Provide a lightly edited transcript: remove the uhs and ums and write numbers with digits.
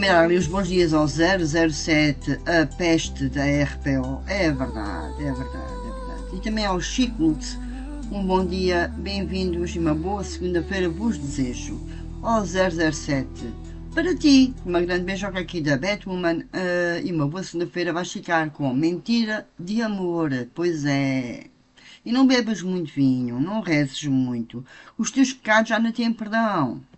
também dar ali os bons dias ao 007, a peste da RPO. É verdade, é verdade, é verdade. E também ao Chico Lutz. Um bom dia, bem-vindos e uma boa segunda-feira vos desejo. Ao 007, para ti, uma grande beijoca aqui da Batwoman e uma boa segunda-feira vais ficar com Mentira de Amor. Pois é. E não bebas muito vinho, não rezes muito. Os teus pecados já não têm perdão.